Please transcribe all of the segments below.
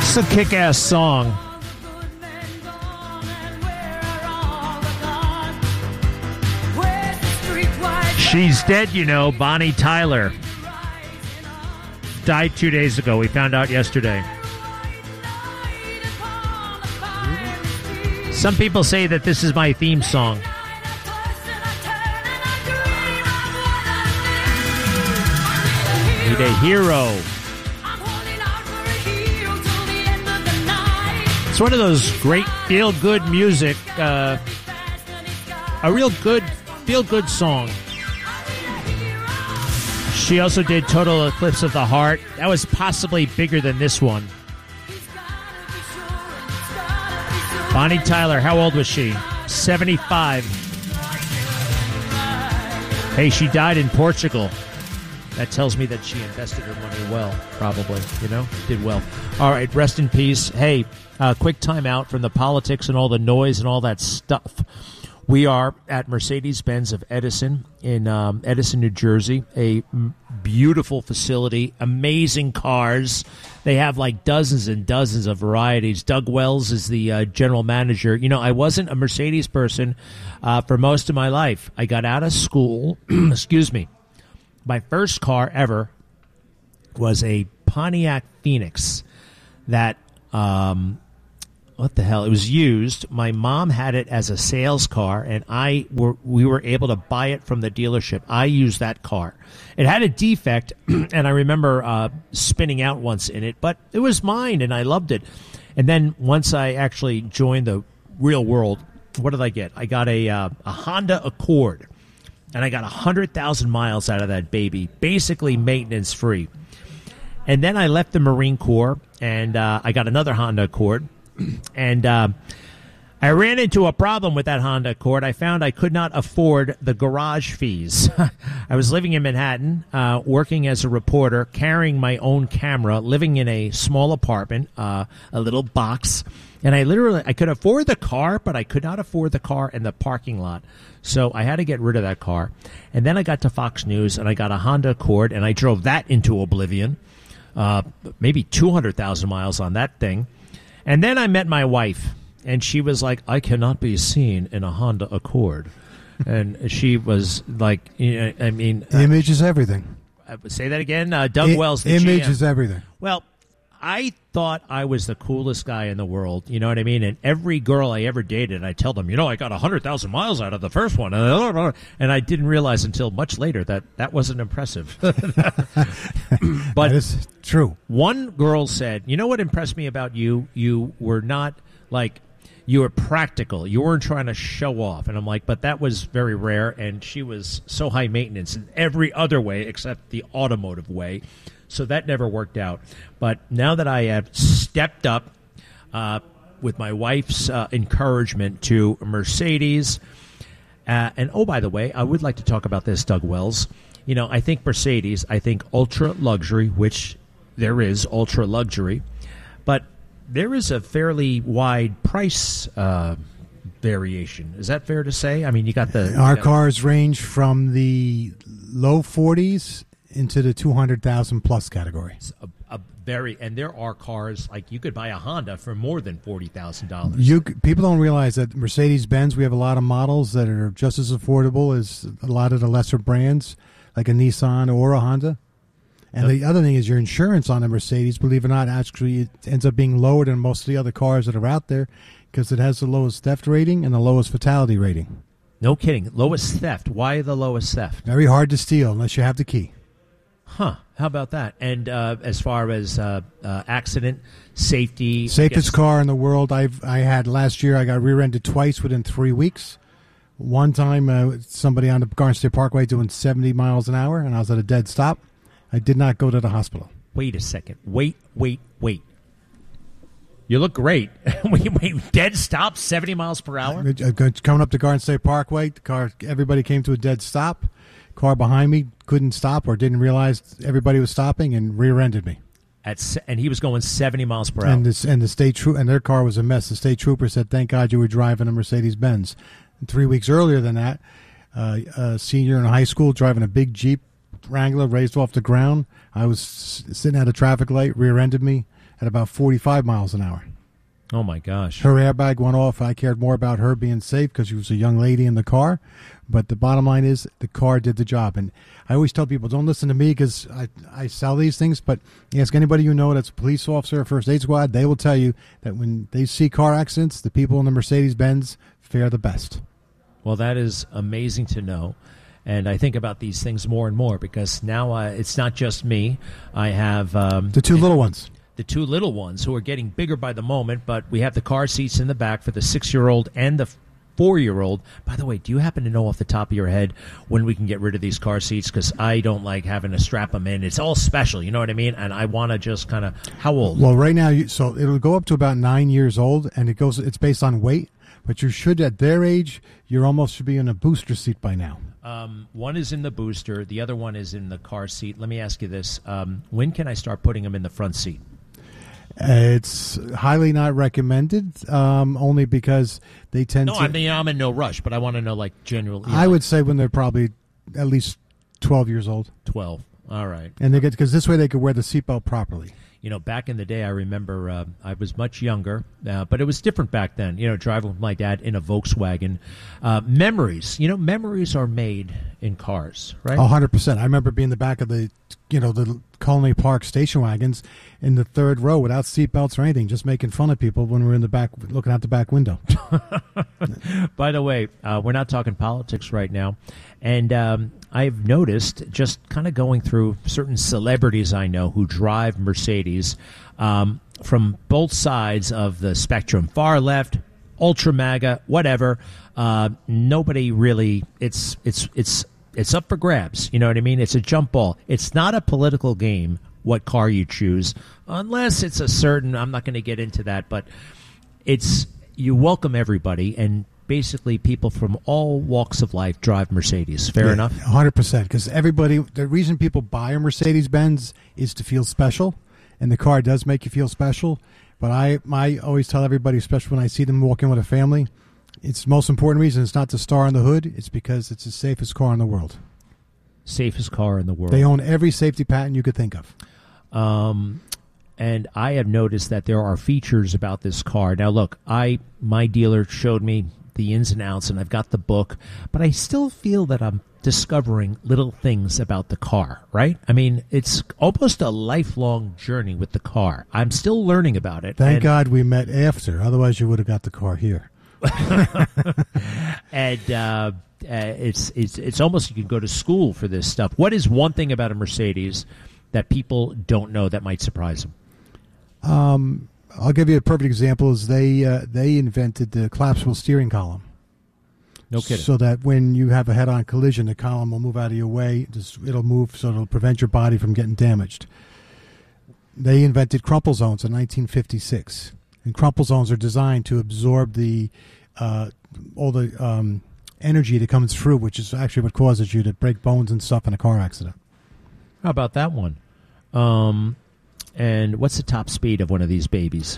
It's a kick-ass song. She's dead, you know, Bonnie Tyler. Died 2 days ago. We found out yesterday. Some people say that this is my theme song. Need a hero. It's one of those great feel-good music, a real good feel-good song. She also did Total Eclipse of the Heart. That was possibly bigger than this one. Bonnie Tyler, how old was she? 75. Hey, she died in Portugal. That tells me that she invested her money well, probably, you know, did well. All right, rest in peace. Hey, quick time out from the politics and all the noise and all that stuff. We are at Mercedes-Benz of Edison in Edison, New Jersey, a beautiful facility, amazing cars. They have like dozens and dozens of varieties. Doug Wells is the general manager. You know, I wasn't a Mercedes person for most of my life. I got out of school, excuse me. My first car ever was a Pontiac Phoenix that what the hell? It was used. My mom had it as a sales car, and we were able to buy it from the dealership. I used that car. It had a defect, and I remember spinning out once in it, but it was mine, and I loved it. And then once I actually joined the real world, what did I get? I got a Honda Accord, and I got 100,000 miles out of that baby, basically maintenance-free. And then I left the Marine Corps, and I got another Honda Accord. And I ran into a problem with that Honda Accord. I found I could not afford the garage fees. I was living in Manhattan, working as a reporter, carrying my own camera, living in a small apartment, a little box. And I could afford the car, but I could not afford the car and the parking lot. So I had to get rid of that car. And then I got to Fox News, and I got a Honda Accord, and I drove that into oblivion, maybe 200,000 miles on that thing. And then I met my wife, and she was like, I cannot be seen in a Honda Accord. And she was like, I mean... image is everything. Say that again? Doug Wells, the image GM. is everything. Well, I thought I was the coolest guy in the world, you know what I mean? And every girl I ever dated, I tell them, you know, I got 100,000 miles out of the first one. And I didn't realize until much later that wasn't impressive. But that is true. One girl said, you know what impressed me about you? You were not like, you were practical. You weren't trying to show off. And I'm like, but that was very rare. And she was so high maintenance in every other way except the automotive way. So that never worked out. But now that I have stepped up with my wife's encouragement to Mercedes, and oh, by the way, I would like to talk about this, Doug Wells. You know, I think Mercedes, I think ultra luxury, which there is ultra luxury, but there is a fairly wide price variation. Is that fair to say? I mean, you got the... Our cars range from the low 40s into the 200,000 plus category. And there are cars like you could buy a Honda for more than $40,000. People don't realize that Mercedes-Benz, we have a lot of models that are just as affordable as a lot of the lesser brands, like a Nissan or a Honda. And the other thing is your insurance on a Mercedes, believe it or not, actually it ends up being lower than most of the other cars that are out there because it has the lowest theft rating and the lowest fatality rating. No kidding. Lowest theft. Why the lowest theft? Very hard to steal unless you have the key. Huh. How about that? And as far as accident, safety... Safest car in the world I had last year, I got rear-ended twice within 3 weeks. One time, somebody on the Garden State Parkway doing 70 miles an hour, and I was at a dead stop. I did not go to the hospital. Wait a second. Wait. You look great. wait, dead stop, 70 miles per hour? Coming up the Garden State Parkway, everybody came to a dead stop. Car behind me couldn't stop or didn't realize everybody was stopping and rear-ended me. And he was going 70 miles per hour. And the state and their car was a mess. The state trooper said, "Thank God you were driving a Mercedes-Benz." And 3 weeks earlier than that, a senior in high school driving a big Jeep Wrangler raised off the ground. I was sitting at a traffic light, rear-ended me at about 45 miles an hour. Oh, my gosh. Her airbag went off. I cared more about her being safe because she was a young lady in the car. But the bottom line is the car did the job. And I always tell people, don't listen to me because I sell these things. But ask anybody you know that's a police officer or first aid squad. They will tell you that when they see car accidents, the people in the Mercedes-Benz fare the best. Well, that is amazing to know. And I think about these things more and more because now it's not just me. I have the two little ones. The two little ones who are getting bigger by the moment, but we have the car seats in the back for the 6-year-old and the 4-year-old. By the way, do you happen to know off the top of your head when we can get rid of these car seats? Because I don't like having to strap them in. It's all special, you know what I mean? And I want to just kind of, how old? Well, right now, so it'll go up to about 9 years old, and it's based on weight. But you should, at their age, you almost should be in a booster seat by now. One is in the booster. The other one is in the car seat. Let me ask you this. When can I start putting them in the front seat? It's highly not recommended, only because they tend to... No, I mean, I'm in no rush, but I want to know, like, generally... I would say when they're probably at least 12 years old. 12. All right. And they get, because this way they could wear the seatbelt properly. You know, back in the day, I remember I was much younger, but it was different back then, you know, driving with my dad in a Volkswagen. Memories are made in cars, right? 100%. I remember being in the back of the Colony Park station wagons in the third row without seatbelts or anything, just making fun of people when we're in the back, looking out the back window. By the way, we're not talking politics right now. And I've noticed, just kind of going through certain celebrities I know who drive Mercedes from both sides of the spectrum, far left, ultra MAGA, whatever. Nobody really, it's up for grabs. You know what I mean? It's a jump ball. It's not a political game what car you choose, unless it's a certain, I'm not going to get into that, but you welcome everybody, and basically people from all walks of life drive Mercedes. Fair enough? 100%. Because the reason people buy a Mercedes-Benz is to feel special, and the car does make you feel special. But I always tell everybody, especially when I see them walking with a family, it's the most important reason. It's not the star on the hood. It's because it's the safest car in the world. Safest car in the world. They own every safety patent you could think of. And I have noticed that there are features about this car. Now, look, my dealer showed me the ins and outs, and I've got the book, but I still feel that I'm discovering little things about the car, right? I mean, it's almost a lifelong journey with the car. I'm still learning about it. Thank God we met after. Otherwise, you would have got the car here. And it's almost you can go to school for this stuff. What is one thing about a Mercedes that people don't know that might surprise them? I'll give you a perfect example. Is they invented the collapsible steering column. No kidding. So that when you have a head-on collision, the column will move out of your way. It'll move so it'll prevent your body from getting damaged. They invented crumple zones in 1956. And crumple zones are designed to absorb all the energy that comes through, which is actually what causes you to break bones and stuff in a car accident. How about that one? And what's the top speed of one of these babies?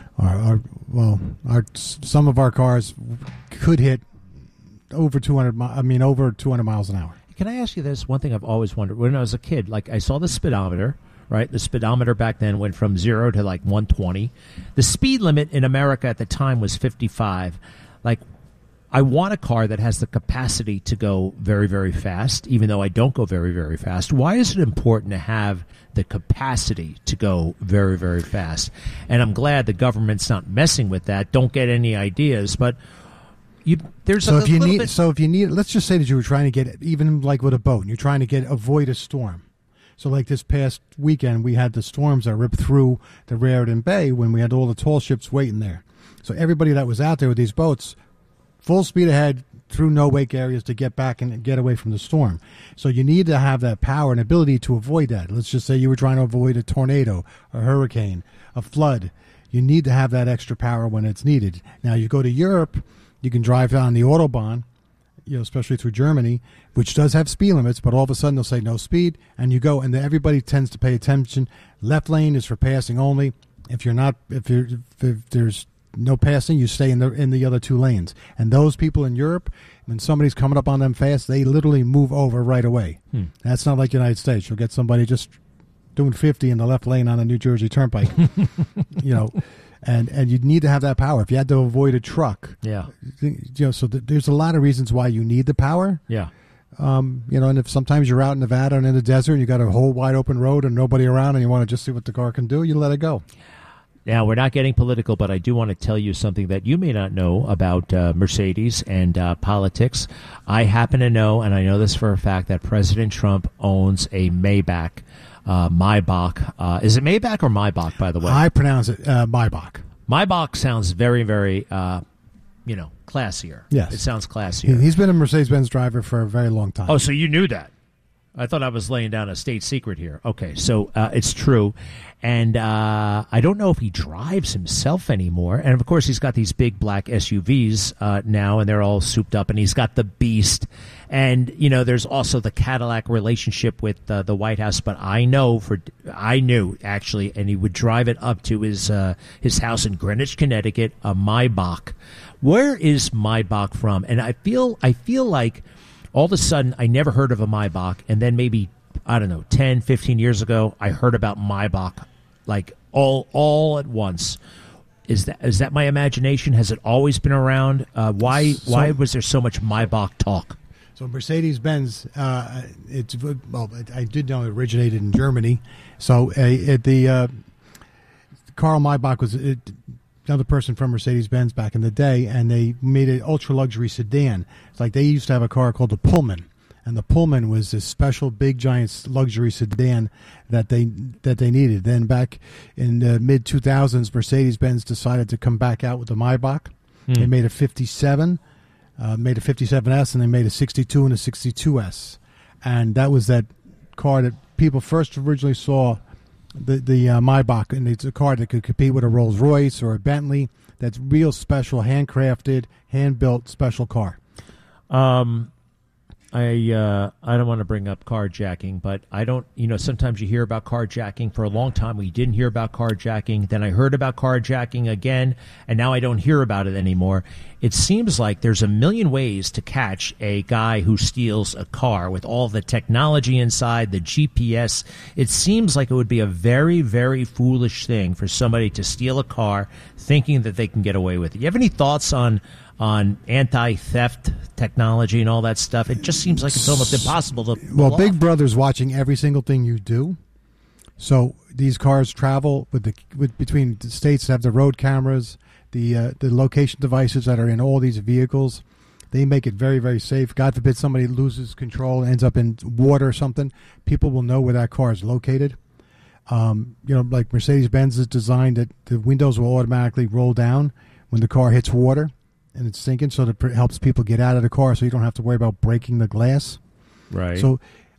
Some of our cars could hit over 200 miles an hour. Can I ask you this? One thing I've always wondered. When I was a kid, like I saw the speedometer, right? The speedometer back then went from 0 to like 120. The speed limit in America at the time was 55. Like, I want a car that has the capacity to go very, very fast, even though I don't go very, very fast. Why is it important to have the capacity to go very, very fast? And I'm glad the government's not messing with that. Don't get any ideas, but let's just say that you were trying to get, even like with a boat, and you're trying to avoid a storm. So like this past weekend, we had the storms that ripped through the Raritan Bay when we had all the tall ships waiting there. So everybody that was out there with these boats, full speed ahead through no-wake areas to get back and get away from the storm. So you need to have that power and ability to avoid that. Let's just say you were trying to avoid a tornado, a hurricane, a flood. You need to have that extra power when it's needed. Now, you go to Europe, you can drive down the Autobahn, especially through Germany, which does have speed limits, but all of a sudden they'll say no speed, and you go, and everybody tends to pay attention. Left lane is for passing only. If there's no passing. You stay in the other 2 lanes. And those people in Europe, when somebody's coming up on them fast, they literally move over right away. That's not like the United States. You'll get somebody just doing 50 in the left lane on a New Jersey Turnpike. And you need to have that power. If you had to avoid a truck, so there's a lot of reasons why you need the power. Yeah. And if sometimes you're out in Nevada and in the desert, you got a whole wide open road and nobody around, and you want to just see what the car can do, you let it go. Now, we're not getting political, but I do want to tell you something that you may not know about Mercedes and politics. I happen to know, and I know this for a fact, that President Trump owns a Maybach. Is it Maybach or Maybach, by the way? I pronounce it Maybach. Maybach sounds very, very, classier. Yes. It sounds classier. He's been a Mercedes-Benz driver for a very long time. Oh, so you knew that. I thought I was laying down a state secret here. Okay, so it's true. And I don't know if he drives himself anymore. And, of course, he's got these big black SUVs now, and they're all souped up. And he's got the Beast. And, there's also the Cadillac relationship with the White House. But I knew, actually, and he would drive it up to his house in Greenwich, Connecticut, a Maybach. Where is Maybach from? And I feel like all of a sudden I never heard of a Maybach, and then maybe, I don't know, 10, 15 years ago, I heard about Maybach, like all at once. Is that my imagination? Has it always been around? Why was there so much Maybach talk? So Mercedes-Benz, I did know it originated in Germany. So Karl Maybach was another person from Mercedes-Benz back in the day, and they made an ultra-luxury sedan. It's like they used to have a car called the Pullman, and the Pullman was this special big, giant luxury sedan that they needed. Then back in the mid-2000s, Mercedes-Benz decided to come back out with the Maybach. They made a 57, made a 57S, and they made a 62 and a 62S. And that was that car that people first originally saw, the Maybach, and it's a car that could compete with a Rolls-Royce or a Bentley. That's real special, handcrafted, hand-built special car. I don't want to bring up carjacking, but I don't, sometimes you hear about carjacking. For a long time, we didn't hear about carjacking. Then I heard about carjacking again, and now I don't hear about it anymore. It seems like there's a million ways to catch a guy who steals a car with all the technology inside, the GPS. It seems like it would be a very, very foolish thing for somebody to steal a car thinking that they can get away with it. You have any thoughts on anti-theft technology and all that stuff? It just seems like it's almost impossible to pull off. Big Brother's watching every single thing you do. So these cars travel between the states that have the road cameras, the location devices that are in all these vehicles. They make it very, very safe. God forbid somebody loses control, ends up in water or something. People will know where that car is located. Like Mercedes-Benz is designed that the windows will automatically roll down when the car hits water and it's sinking, so that it helps people get out of the car so you don't have to worry about breaking the glass. Right. So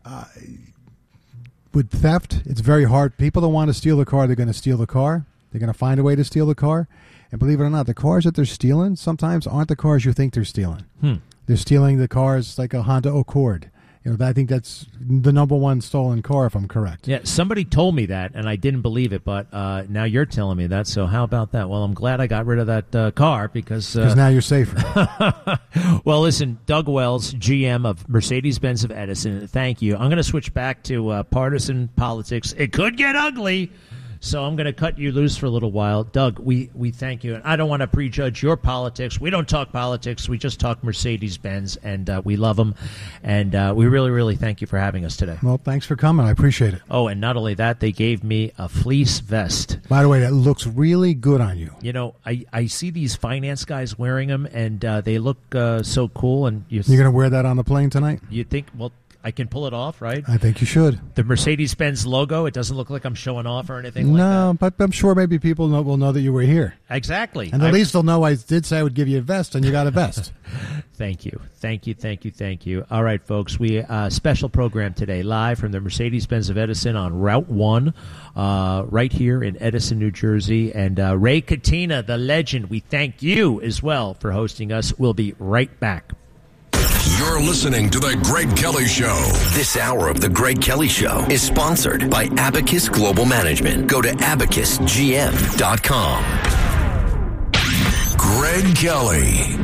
with theft, it's very hard. People don't want to steal the car. They're going to steal the car. They're going to find a way to steal the car. And believe it or not, the cars that they're stealing sometimes aren't the cars you think they're stealing. They're stealing the cars like a Honda Accord. I think that's the number one stolen car, if I'm correct. Yeah, somebody told me that, and I didn't believe it, but now you're telling me that, so how about that? Well, I'm glad I got rid of that car because now you're safer. Well, listen, Doug Wells, GM of Mercedes-Benz of Edison, thank you. I'm going to switch back to partisan politics. It could get ugly. So I'm going to cut you loose for a little while. Doug, we thank you. And I don't want to prejudge your politics. We don't talk politics. We just talk Mercedes-Benz, and we love them. And we really, really thank you for having us today. Well, thanks for coming. I appreciate it. Oh, and not only that, they gave me a fleece vest. By the way, that looks really good on you. I see these finance guys wearing them, and they look so cool. And you're going to wear that on the plane tonight? You think, well, I can pull it off, right? I think you should. The Mercedes-Benz logo, it doesn't look like I'm showing off or anything like that. No, but I'm sure maybe people will know that you were here. Exactly. And at least they'll know I did say I would give you a vest, and you got a vest. Thank you. Thank you, thank you, thank you. All right, folks, we special program today, live from the Mercedes-Benz of Edison on Route 1, right here in Edison, New Jersey. And Ray Katina, the legend, we thank you as well for hosting us. We'll be right back. You're listening to The Greg Kelly Show. This hour of The Greg Kelly Show is sponsored by Abacus Global Management. Go to abacusgm.com. Greg Kelly.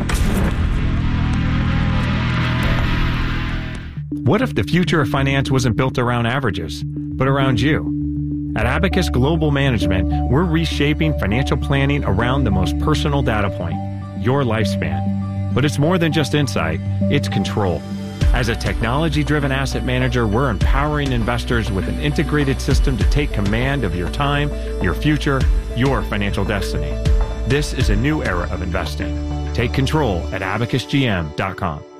What if the future of finance wasn't built around averages, but around you? At Abacus Global Management, we're reshaping financial planning around the most personal data point, your lifespan. But it's more than just insight, it's control. As a technology-driven asset manager, we're empowering investors with an integrated system to take command of your time, your future, your financial destiny. This is a new era of investing. Take control at abacusgm.com.